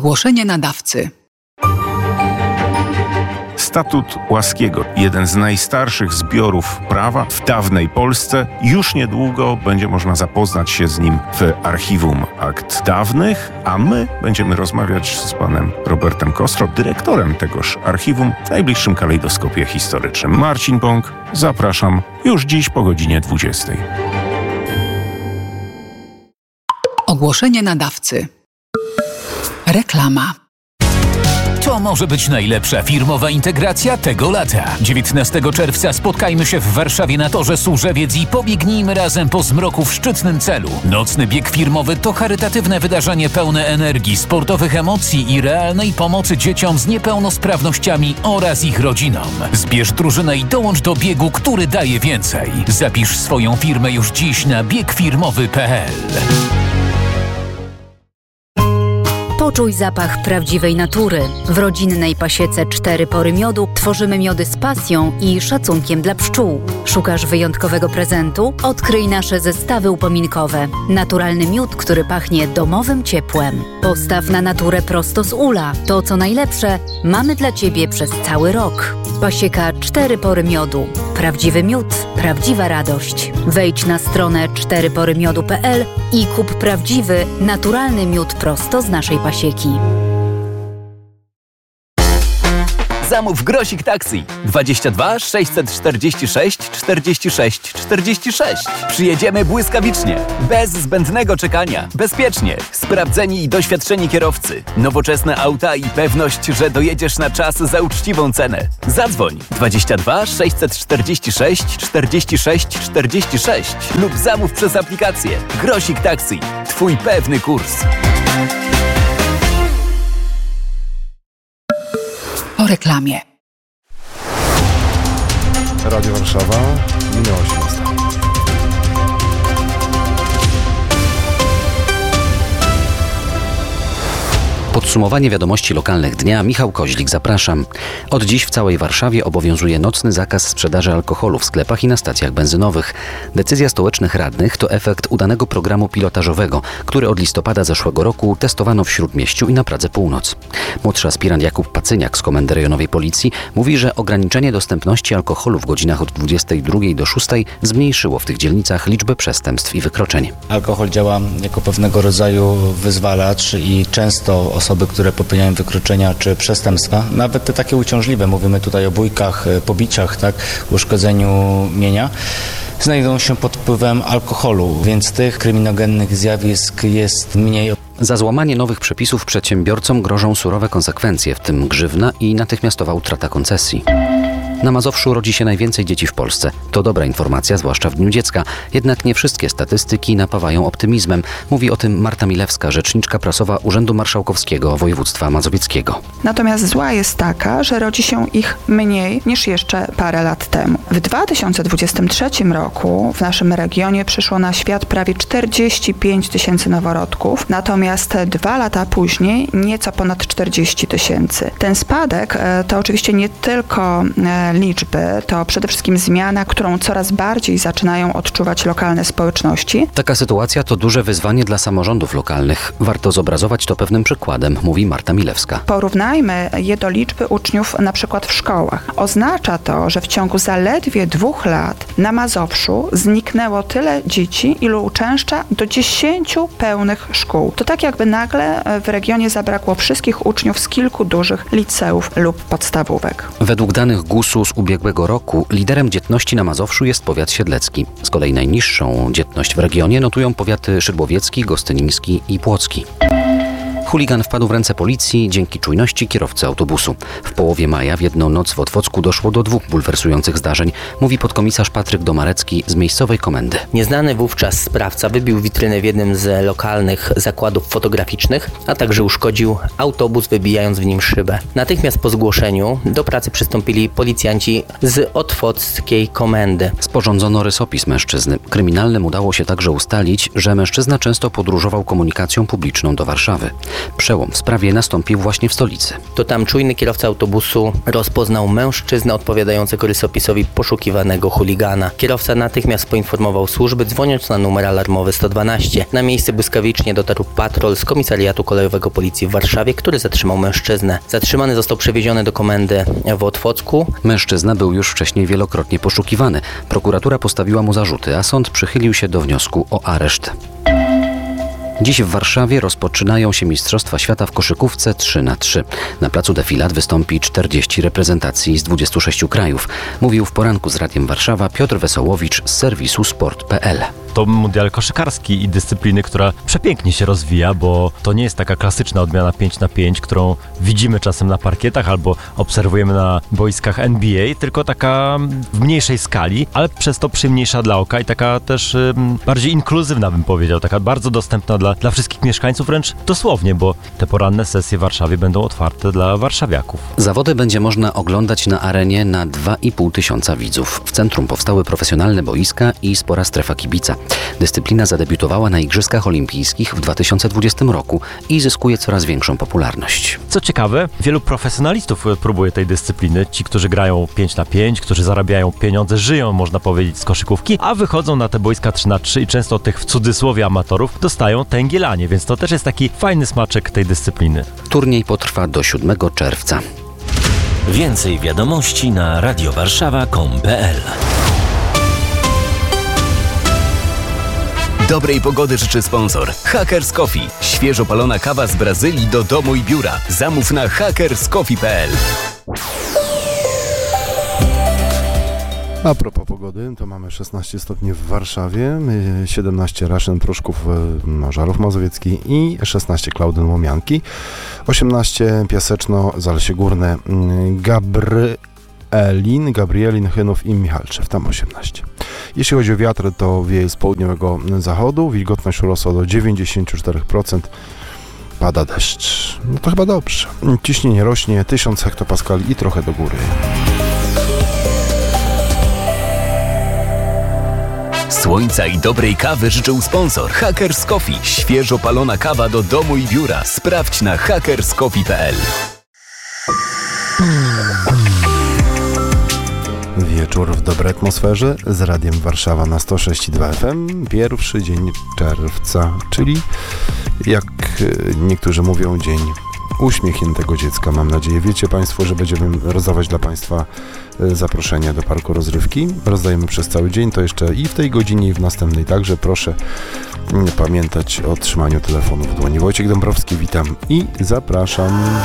Ogłoszenie nadawcy. Statut Łaskiego, jeden z najstarszych zbiorów prawa w dawnej Polsce. Już niedługo będzie można zapoznać się z nim w Archiwum Akt Dawnych, a my będziemy rozmawiać z panem Robertem Kostro, dyrektorem tegoż archiwum, w najbliższym kalejdoskopie historycznym. Marcin Bąk, zapraszam już dziś po godzinie 20. Ogłoszenie nadawcy. Reklama. To może być najlepsza firmowa integracja tego lata. 19 czerwca spotkajmy się w Warszawie na Torze Służewiec i pobiegnijmy razem po zmroku w szczytnym celu. Nocny bieg firmowy to charytatywne wydarzenie pełne energii, sportowych emocji i realnej pomocy dzieciom z niepełnosprawnościami oraz ich rodzinom. Zbierz drużynę i dołącz do biegu, który daje więcej. Zapisz swoją firmę już dziś na biegfirmowy.pl. Poczuj zapach prawdziwej natury. W rodzinnej pasiece 4 pory miodu tworzymy miody z pasją i szacunkiem dla pszczół. Szukasz wyjątkowego prezentu? Odkryj nasze zestawy upominkowe. Naturalny miód, który pachnie domowym ciepłem. Postaw na naturę prosto z ula. To, co najlepsze, mamy dla Ciebie przez cały rok. Pasieka 4 pory miodu. Prawdziwy miód, prawdziwa radość. Wejdź na stronę 4porymiodu.pl i kup prawdziwy, naturalny miód prosto z naszej pasieki. Zamów Grosik Taxi 22 646 46 46. Przyjedziemy błyskawicznie, bez zbędnego czekania, bezpiecznie, sprawdzeni i doświadczeni kierowcy, nowoczesne auta i pewność, że dojedziesz na czas za uczciwą cenę. Zadzwoń 22 646 46 46 lub zamów przez aplikację Grosik Taxi. Twój pewny kurs. Po reklamie. Radio Warszawa, minęła 18. Podsumowanie wiadomości lokalnych dnia. Michał Koźlik, zapraszam. Od dziś w całej Warszawie obowiązuje nocny zakaz sprzedaży alkoholu w sklepach i na stacjach benzynowych. Decyzja stołecznych radnych to efekt udanego programu pilotażowego, który od listopada zeszłego roku testowano w Śródmieściu i na Pradze Północ. Młodszy aspirant Jakub Pacyniak z Komendy Rejonowej Policji mówi, że ograniczenie dostępności alkoholu w godzinach od 22 do 6 zmniejszyło w tych dzielnicach liczbę przestępstw i wykroczeń. Alkohol działa jako pewnego rodzaju wyzwalacz i często osoby, które popełniają wykroczenia czy przestępstwa, nawet te takie uciążliwe, mówimy tutaj o bójkach, pobiciach, tak, uszkodzeniu mienia, znajdują się pod wpływem alkoholu, więc tych kryminogennych zjawisk jest mniej. Za złamanie nowych przepisów przedsiębiorcom grożą surowe konsekwencje, w tym grzywna i natychmiastowa utrata koncesji. Na Mazowszu rodzi się najwięcej dzieci w Polsce. To dobra informacja, zwłaszcza w Dniu Dziecka. Jednak nie wszystkie statystyki napawają optymizmem. Mówi o tym Marta Milewska, rzeczniczka prasowa Urzędu Marszałkowskiego Województwa Mazowieckiego. Natomiast zła jest taka, że rodzi się ich mniej niż jeszcze parę lat temu. W 2023 roku w naszym regionie przyszło na świat prawie 45 tysięcy noworodków, natomiast 2 lata później nieco ponad 40 tysięcy. Ten spadek to oczywiście nie tylko liczby, to przede wszystkim zmiana, którą coraz bardziej zaczynają odczuwać lokalne społeczności. Taka sytuacja to duże wyzwanie dla samorządów lokalnych. Warto zobrazować to pewnym przykładem, mówi Marta Milewska. Porównajmy je do liczby uczniów na przykład w szkołach. Oznacza to, że w ciągu zaledwie 2 lat na Mazowszu zniknęło tyle dzieci, ilu uczęszcza do 10 pełnych szkół. To tak jakby nagle w regionie zabrakło wszystkich uczniów z kilku dużych liceów lub podstawówek. Według danych GUS-u z ubiegłego roku liderem dzietności na Mazowszu jest powiat siedlecki. Z kolei najniższą dzietność w regionie notują powiaty szydłowiecki, gostyniński i płocki. Chuligan wpadł w ręce policji dzięki czujności kierowcy autobusu. W połowie maja w jedną noc w Otwocku doszło do 2 bulwersujących zdarzeń, mówi podkomisarz Patryk Domarecki z miejscowej komendy. Nieznany wówczas sprawca wybił witrynę w jednym z lokalnych zakładów fotograficznych, a także uszkodził autobus, wybijając w nim szybę. Natychmiast po zgłoszeniu do pracy przystąpili policjanci z otwockiej komendy. Sporządzono rysopis mężczyzny. Kryminalnym udało się także ustalić, że mężczyzna często podróżował komunikacją publiczną do Warszawy. Przełom w sprawie nastąpił właśnie w stolicy. To tam czujny kierowca autobusu rozpoznał mężczyznę odpowiadającego rysopisowi poszukiwanego chuligana. Kierowca natychmiast poinformował służby, dzwoniąc na numer alarmowy 112. Na miejsce błyskawicznie dotarł patrol z Komisariatu Kolejowego Policji w Warszawie, który zatrzymał mężczyznę. Zatrzymany został przewieziony do komendy w Otwocku. Mężczyzna był już wcześniej wielokrotnie poszukiwany. Prokuratura postawiła mu zarzuty, a sąd przychylił się do wniosku o areszt. Dziś w Warszawie rozpoczynają się Mistrzostwa Świata w koszykówce 3x3. Na placu defilat wystąpi 40 reprezentacji z 26 krajów. Mówił w poranku z Radiem Warszawa Piotr Wesołowicz z serwisu sport.pl. To mundial koszykarski i dyscypliny, która przepięknie się rozwija, bo to nie jest taka klasyczna odmiana 5x5, którą widzimy czasem na parkietach albo obserwujemy na boiskach NBA, tylko taka w mniejszej skali, ale przez to przyjemniejsza dla oka i taka też bardziej inkluzywna, bym powiedział, taka bardzo dostępna dla wszystkich mieszkańców, wręcz dosłownie, bo te poranne sesje w Warszawie będą otwarte dla warszawiaków. Zawody będzie można oglądać na arenie na 2,5 tysiąca widzów. W centrum powstały profesjonalne boiska i spora strefa kibica. Dyscyplina zadebiutowała na Igrzyskach Olimpijskich w 2020 roku i zyskuje coraz większą popularność. Co ciekawe, wielu profesjonalistów próbuje tej dyscypliny. Ci, którzy grają 5x5, którzy zarabiają pieniądze, żyją, można powiedzieć, z koszykówki, a wychodzą na te boiska 3x3 i często tych w cudzysłowie amatorów dostają tęgielanie, więc to też jest taki fajny smaczek tej dyscypliny. Turniej potrwa do 7 czerwca. Więcej wiadomości na radiowarszawa.com.pl. Dobrej pogody życzy sponsor Hackers Coffee. Świeżo palona kawa z Brazylii do domu i biura. Zamów na hackerscoffee.pl. A propos pogody, to mamy 16 stopni w Warszawie, 17 Raszyn, Pruszków, Żarów Mazowiecki i 16 Klaudyn, Łomianki, 18 Piaseczno, Zalesie Górne, Gabrielin, Chynów i Michalczew, tam 18. Jeśli chodzi o wiatr, to wieje z południowego zachodu, wilgotność urosła do 94%, pada deszcz. No to chyba dobrze. Ciśnienie rośnie 1000 hektopaskali i trochę do góry. Słońca i dobrej kawy życzył sponsor Hackers Coffee. Świeżo palona kawa do domu i biura. Sprawdź na hackerscoffee.pl. Wieczór w dobrej atmosferze z Radiem Warszawa na 106,2 FM. Pierwszy dzień czerwca, czyli jak niektórzy mówią, dzień uśmiechniętego dziecka. Mam nadzieję, wiecie Państwo, że będziemy rozdawać dla Państwa zaproszenia do parku rozrywki. Rozdajemy przez cały dzień, to jeszcze i w tej godzinie, i w następnej. Także proszę pamiętać o trzymaniu telefonu w dłoni. Wojciech Dąbrowski, witam i zapraszam.